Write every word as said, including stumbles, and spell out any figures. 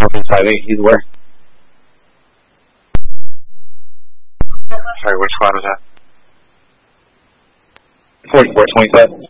fourteen five eight, he's where? Sorry, which squad was that? forty-four twenty-seven.